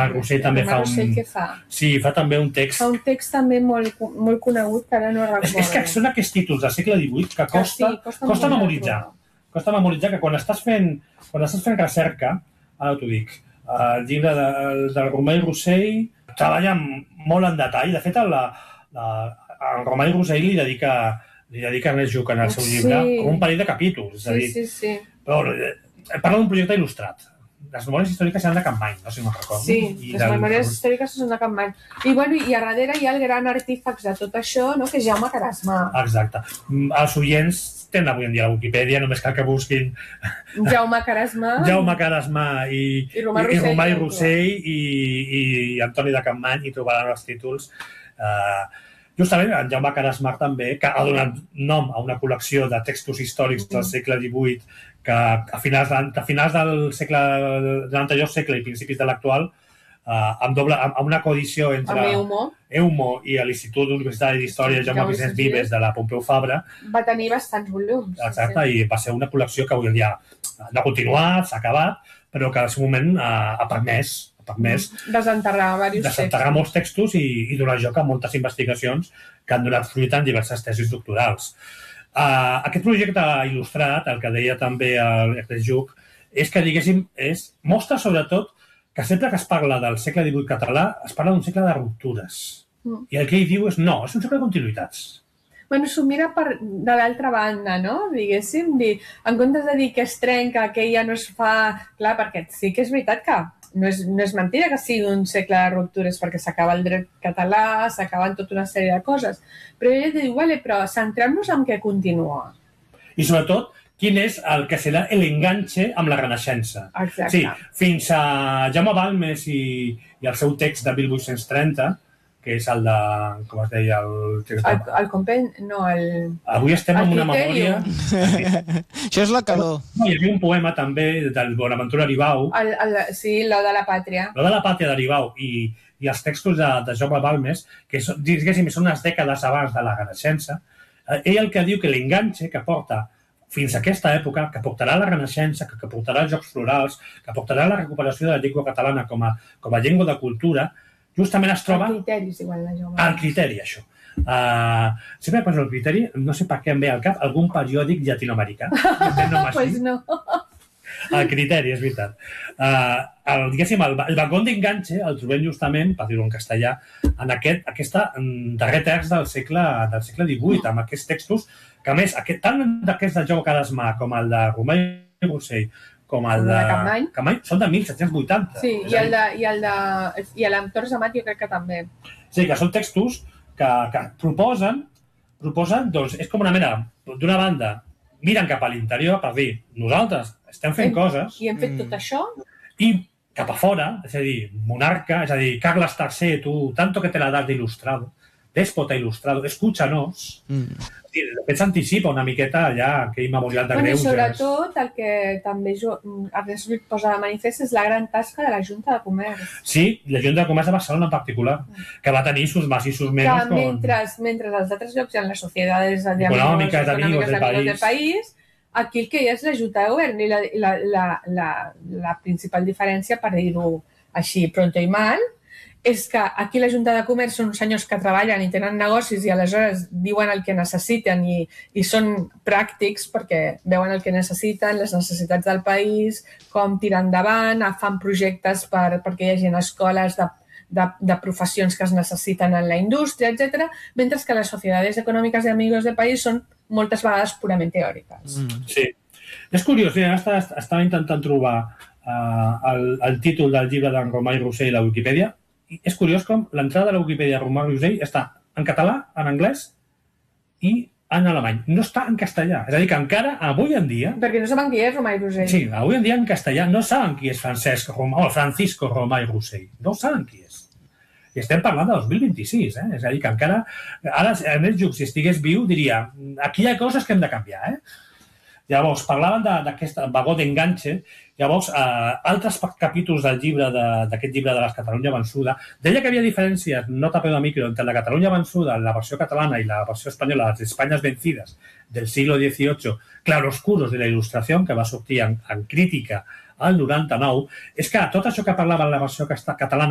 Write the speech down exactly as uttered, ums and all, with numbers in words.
Romà Rossell també fa un... Romà Rossell què fa? Sí, fa també un text... Fa un text també molt, molt conegut, que ara no recordo. És, és que són aquests títols del segle divuit que costa, sí, costa, costa memoritzar. Costa memoritzar que quan estàs fent, quan estàs fent recerca, ara t'ho dic, el llibre de, del Romà Rossell treballa molt en detall. De fet, la, la, el Romà Rossell li dedica, li dedica a Ernest Lluch en el seu llibre sí. com un parell de capítols. És a dir, sí, sí, sí. Però parla d'un projecte il·lustrat. Les memòries històriques seran de Capmany, no sé si me'n recordo. Sí, I les del... memòries històriques són de Capmany. I, bueno, I a darrere hi ha el gran artífex de tot això, no? Que és Jaume Carasmà. Exacte. Els oients tenen avui en dia la Wikipedia, només cal que busquin Jaume Carasmà, Jaume Carasmà i, i Romà i, Rossell, i, i Rossell i, i Antoni de Capmany i trobaran els títols. Uh, justament en Jaume Carasmà també, que ha donat nom a una col·lecció de textos històrics del segle divuit que a finals, a finals del segle de l'anterior segle i principis de l'actual eh, amb, doble, amb, amb una coedició entre amb Eumo, Eumo i l'Institut Universitari d'Història sí, Jaume Vicenç Vives de la Pompeu Fabra va tenir bastants volums. Exacte, sí. I va ser una col·lecció que avui en dia no ha continuat, s'ha acabat, però que al seu moment eh, ha permès ha permès desenterrar, desenterrar molts textos i, i donar joc a moltes investigacions que han donat fruit en diverses tesis doctorals. Uh, aquest projecte il·lustrat, el que deia també Ernest Lluch, és que, diguéssim, és, mostra sobretot que sempre que es parla del segle divuit català es parla d'un segle de ruptures. Mm. I el que ell diu és no, és un segle de continuïtats. Bueno, s'ho mira per, de l'altra banda, no? Diguéssim, dir, en comptes de dir que es trenca, que ja no es fa... Clar, perquè sí que és veritat que no és, no és mentida que sigui un segle de ruptures perquè s'acaba el dret català, s'acaben tota una sèrie de coses. Però ella diu, vale, però centrem-nos en què continua. I sobretot, quin és el que serà l'enganxe amb la Renaixença. Exacte. Sí, fins a Jaume Balmes i, i el seu text de mil vuit-cents trenta, que és el de, com es deia, el... El, el compen... No, el... Avui estem en una memòria... Això és la calor. No, hi havia un poema també del Bonaventura Aribau. El, el, sí, lo de la pàtria. Lo de la pàtria d'Aribau i, i els textos de, de Jaume Balmes, que són, diguéssim, són unes dècades abans de la Renaixença. Ell el que diu que l'enganxe que porta fins a aquesta època, que portarà la Renaixença, que, que portarà els Jocs Florals, que portarà la recuperació de la llengua catalana com a, com a llengua de cultura, justament es troba... El criteri, és igual, la Jaume. El criteri, això. Uh, sempre que poso el criteri, no sé per què em ve al cap algun periòdic llatinoamericà. No pues no. El criteri, és veritat. Uh, el, diguéssim, el, el vagón d'enganxe el trobem justament, per dir-ho en castellà, en aquest, aquesta darrer terç del segle, del segle divuit, amb aquests textos que, a més, aquest, tant d'aquests de Jaume Carasmà com el de Romà Rossell, com el de, de Capmany. Capmany, són de mil set-cents vuitanta. Sí, i el de, i el de, i l'Entorn Amat jo crec que també. Sí, que són textos que, que proposen, proposen, doncs, és com una mena, d'una banda, miren cap a l'interior per dir, nosaltres estem fent hem, coses... I hem fet mm. tot això? I cap a fora, és a dir, monarca, és a dir, Carles tercer, tu, tanto que te la das d'ilustrado, déspota il·lustrado, escúchanos. Mm. De fet, s'anticipa una miqueta allà aquell memorial de bueno, greuges. Sobretot, el que també jo, Ernest Lluch posa de manifest és la gran tasca de la Junta de Comerç. Sí, la Junta de Comerç de Barcelona en particular, mm. que va tenir sus más i sus menos. Que mentre, con... mentre als altres llocs hi ha les societats de econòmiques, d'amigos del país. del país, aquí el que hi ha és la Junta de Govern i la, la, la, la, la principal diferència, per dir-ho així, pronto i mal, és que aquí la Junta de Comerç són uns senyors que treballen i tenen negocis i aleshores diuen el que necessiten i, i són pràctics perquè veuen el que necessiten, les necessitats del país, com tirar endavant, fan projectes per, perquè hi hagi escoles de, de, de professions que es necessiten en la indústria, etcètera, mentre que les societats econòmiques i amigos del país són moltes vegades purament teòriques. Mm. Sí. És curiós, eh? Estava, estava intentant trobar uh, el, el títol del llibre d'en Romà Rossell a la Wikipedia. És curiós com l'entrada de la Wikipedia de Romà Rossell està en català, en anglès i en alemany. No està en castellà. És a dir, que encara avui en dia... Perquè no saben qui és Romà Rossell. Sí, avui en dia en castellà no saben qui és Francesc Romà o Francisco Romà Rossell. No saben qui és. I estem parlant de dos mil vint-i-sis, eh? És a dir, que encara... Ara, Ernest Lluch, si estigués viu, diria aquí hi ha coses que hem de canviar, eh? Llavors, parlaven d'aquest vagó d'enganxe. Llavors, eh, altres capítols del llibre d'aquest llibre de les Catalunya Vençuda, deia que hi havia diferències, nota peu de micro, entre la Catalunya Vençuda, la versió catalana i la versió espanyola, les Espanyes vencides del siglo dieciocho, claroscuros de la il·lustració, que va sortir en, en crítica al noranta-nou, és que tot això que parlava en la versió catalana